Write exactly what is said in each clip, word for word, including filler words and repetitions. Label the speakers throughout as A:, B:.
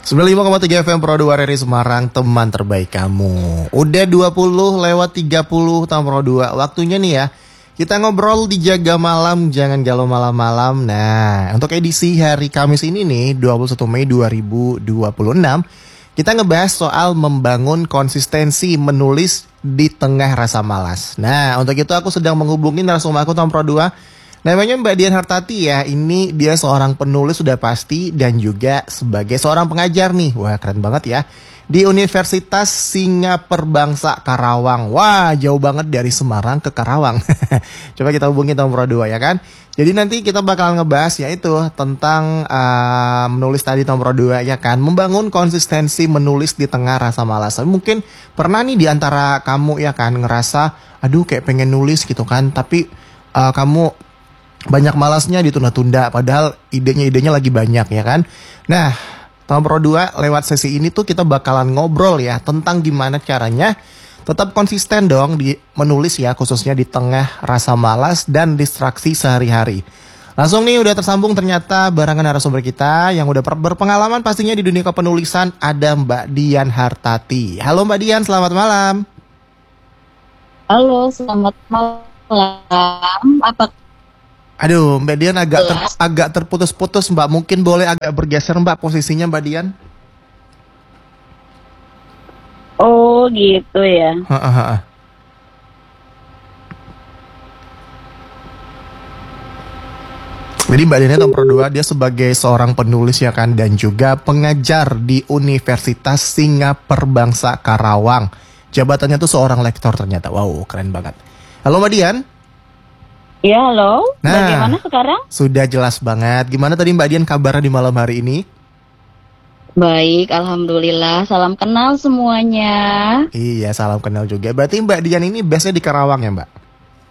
A: sembilan puluh lima koma tiga F M Pro dua R R I Semarang, teman terbaik kamu. Udah dua puluh lewat tiga puluh tahun Pro dua. Waktunya nih ya, kita ngobrol di Jaga Malam, jangan galau malam-malam. Nah, untuk edisi hari Kamis ini nih, dua puluh satu Mei dua ribu dua puluh enam, kita ngebahas soal membangun konsistensi menulis di tengah rasa malas. Nah, untuk itu aku sedang menghubungi narasumber aku tahun Pro dua. Namanya Mbak Dian Hartati ya. Ini dia seorang penulis sudah pasti dan juga sebagai seorang pengajar nih. Wah, keren banget ya. Di Universitas Singaperbangsa Karawang. Wah, jauh banget dari Semarang ke Karawang. Coba kita hubungi tahun Pro dua ya kan. Jadi nanti kita bakal ngebahas yaitu tentang uh, menulis tadi tahun Pro dua ya kan. Membangun konsistensi menulis di tengah rasa malas. Mungkin pernah nih di antara kamu ya kan ngerasa aduh kayak pengen nulis gitu kan. Tapi uh, kamu banyak malasnya ditunda-tunda, padahal idenya-idenya lagi banyak ya kan. Nah, tahun Pro dua lewat sesi ini tuh kita bakalan ngobrol ya tentang gimana caranya tetap konsisten dong di menulis ya, khususnya di tengah rasa malas dan distraksi sehari-hari. Langsung nih udah tersambung ternyata barengan narasumber kita yang udah berpengalaman pastinya di dunia kepenulisan, ada Mbak Dian Hartati. Halo Mbak Dian, selamat malam.
B: Halo, selamat malam. Apa
A: Aduh, Mbak Dian agak ter, agak terputus-putus, Mbak. Mungkin boleh agak bergeser, Mbak, posisinya Mbak Dian.
B: Oh, gitu ya.
A: Ha, ha, ha. Jadi Mbak Dian tahun Pro dua, dia sebagai seorang penulis ya kan, dan juga pengajar di Universitas Singaperbangsa Karawang. Jabatannya tuh seorang lektor ternyata. Wow, keren banget. Halo Mbak Dian.
B: Ya, halo.
A: Nah,
B: bagaimana sekarang?
A: Sudah jelas banget. Gimana tadi Mbak Dian kabarnya di malam hari ini?
B: Baik, alhamdulillah. Salam kenal semuanya.
A: Iya, salam kenal juga. Berarti Mbak Dian ini base-nya di Karawang ya, Mbak?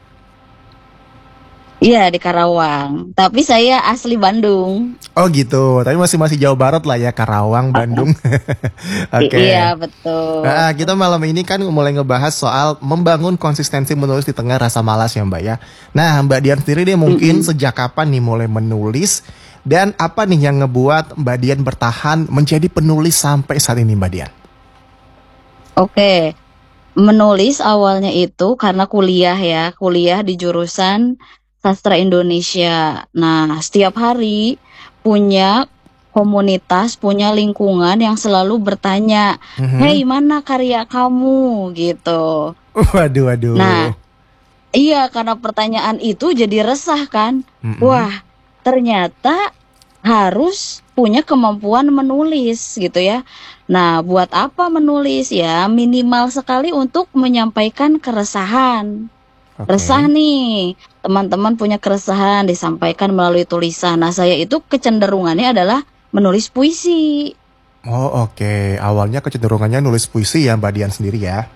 B: Iya, di Karawang. Tapi saya asli Bandung.
A: Oh gitu, tapi masih masih Jawa Barat lah ya, Karawang, Bandung. Oke.
B: Okay. Iya, betul.
A: Nah, kita malam ini kan mulai ngebahas soal membangun konsistensi menulis di tengah rasa malas ya Mbak ya. Nah, Mbak Dian sendiri deh mungkin mm-hmm. sejak kapan nih mulai menulis, dan apa nih yang ngebuat Mbak Dian bertahan menjadi penulis sampai saat ini Mbak Dian?
B: Oke. Okay. Menulis awalnya itu karena kuliah ya, kuliah di jurusan Sastra Indonesia. Nah, setiap hari punya komunitas, punya lingkungan yang selalu bertanya, mm-hmm. "Hey, mana karya kamu?" gitu.
A: Waduh, waduh.
B: Nah, iya, karena pertanyaan itu jadi resah kan. Mm-hmm. Wah, ternyata harus punya kemampuan menulis gitu ya. Nah, buat apa menulis ya? Minimal sekali untuk menyampaikan keresahan. Okay. Resah nih, teman-teman punya keresahan disampaikan melalui tulisan. Nah, saya itu kecenderungannya adalah menulis puisi.
A: Oh, oke. Okay. Awalnya kecenderungannya nulis puisi ya Mbak Dian sendiri ya?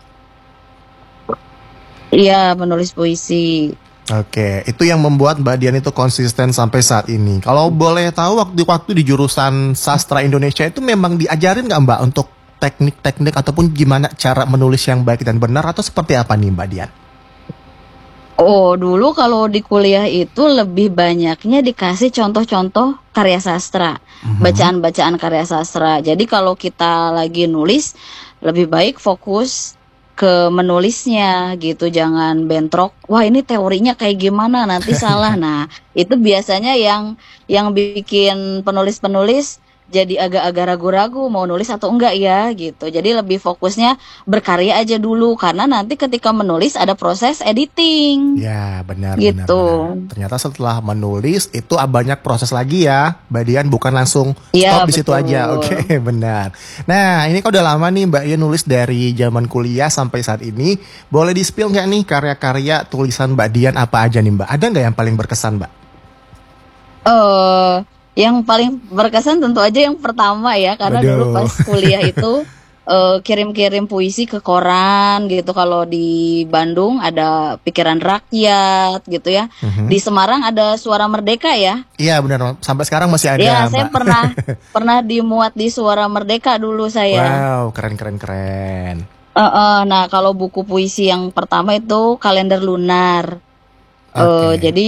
B: Iya, menulis puisi.
A: Oke, okay. Itu yang membuat Mbak Dian itu konsisten sampai saat ini. Kalau boleh tahu, waktu-waktu di jurusan Sastra Indonesia itu memang diajarin nggak Mbak untuk teknik-teknik ataupun gimana cara menulis yang baik dan benar, atau seperti apa nih Mbak Dian?
B: Oh, dulu kalau di kuliah itu lebih banyaknya dikasih contoh-contoh karya sastra, mm-hmm. bacaan-bacaan karya sastra. Jadi kalau kita lagi nulis, lebih baik fokus ke menulisnya gitu, jangan bentrok. Wah, ini teorinya kayak gimana, nanti salah. Nah, itu biasanya yang yang bikin penulis-penulis jadi agak-agak ragu-ragu mau nulis atau enggak ya gitu. Jadi lebih fokusnya berkarya aja dulu, karena nanti ketika menulis ada proses editing.
A: Ya, benar,
B: gitu.
A: benar, benar. Ternyata setelah menulis itu banyak proses lagi ya, Mbak Dian, bukan langsung
B: ya,
A: stop di situ aja. Oke, okay, benar. Nah, ini kok udah lama nih Mbak Dian nulis dari zaman kuliah sampai saat ini. Boleh di-spill nggak nih karya-karya tulisan Mbak Dian apa aja nih Mbak? Ada nggak yang paling berkesan Mbak?
B: Eh uh... Yang paling berkesan tentu aja yang pertama ya, karena Aduh. dulu pas kuliah itu uh, kirim-kirim puisi ke koran gitu. Kalau di Bandung ada Pikiran Rakyat gitu ya. Uh-huh. Di Semarang ada Suara Merdeka ya.
A: Iya benar, sampai sekarang masih ada.
B: Iya,
A: Mbak.
B: saya pernah pernah dimuat di Suara Merdeka dulu saya.
A: Wow, keren keren keren.
B: Uh, uh, nah, kalau buku puisi yang pertama itu Kalender Lunar. Okay. Uh, jadi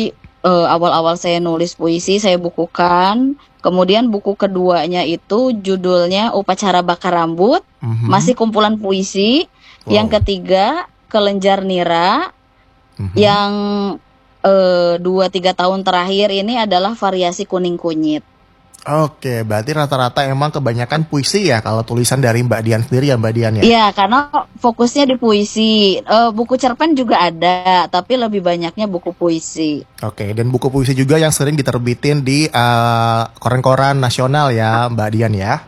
B: eh, awal-awal saya nulis puisi saya bukukan. Kemudian buku keduanya itu judulnya Upacara Bakar Rambut,
A: Mhm.
B: masih kumpulan puisi. Yang
A: Wow.
B: ketiga Kelenjar Nira.
A: Mhm.
B: Yang eh, dua tiga tahun terakhir ini adalah variasi kuning kunyit.
A: Oke, berarti rata-rata emang kebanyakan puisi ya kalau tulisan dari Mbak Dian sendiri ya Mbak Dian ya?
B: Iya, karena fokusnya di puisi. Eh, buku cerpen juga ada, tapi lebih banyaknya buku puisi.
A: Oke, dan buku puisi juga yang sering diterbitin di eh, koran-koran nasional ya Mbak Dian ya?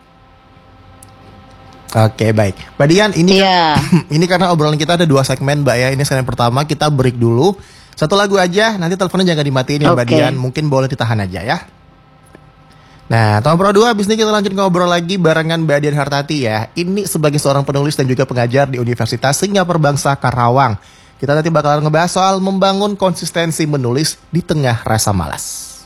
A: Oke, baik. Mbak Dian, ini
B: Iya.
A: ini karena obrolan kita ada dua segmen Mbak ya. Ini segmen pertama kita break dulu. Satu lagu aja, nanti teleponnya jangan dimatiin ya Mbak
B: Oke.
A: Dian. Mungkin boleh ditahan aja ya. Nah, tahun Pro dua, abis ini kita lanjut ngobrol lagi barengan Mbak Dian Hartati ya. Ini sebagai seorang penulis dan juga pengajar di Universitas Singapura Bangsa Karawang. Kita nanti bakalan ngebahas soal membangun konsistensi menulis di tengah rasa malas.